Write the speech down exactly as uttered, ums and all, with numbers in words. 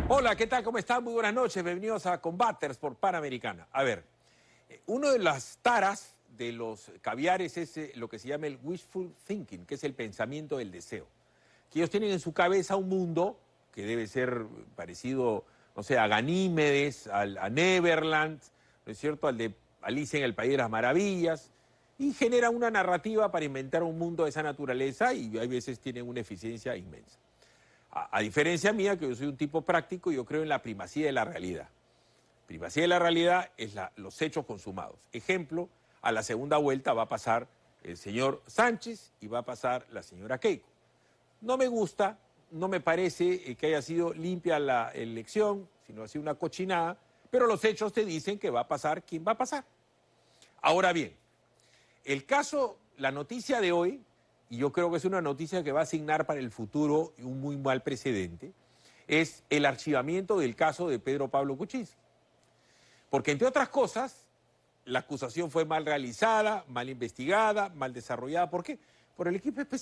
Hola, ¿qué tal? ¿Cómo están? Muy buenas noches. Bienvenidos a Combaters por Panamericana. A ver, una de las taras de los caviares es eh, lo que se llama el wishful thinking, que es el pensamiento del deseo. Que ellos tienen en su cabeza un mundo que debe ser parecido, no sé, a Ganímedes, al, a Neverland, ¿no es cierto?, al de Alicia en el País de las Maravillas, y generan una narrativa para inventar un mundo de esa naturaleza y a veces tienen una eficiencia inmensa. A, a diferencia mía, que yo soy un tipo práctico, yo creo en la primacía de la realidad. Primacía de la realidad es la, los hechos consumados. Ejemplo, a la segunda vuelta va a pasar el señor Sánchez y va a pasar la señora Keiko. No me gusta, no me parece que haya sido limpia la elección, sino ha sido una cochinada, pero los hechos te dicen que va a pasar quién va a pasar. Ahora bien, el caso, la noticia de hoy, y yo creo que es una noticia que va a asignar para el futuro un muy mal precedente, es el archivamiento del caso de Pedro Pablo Kuczynski. Porque, entre otras cosas, la acusación fue mal realizada, mal investigada, mal desarrollada. ¿Por qué? Por el equipo especial.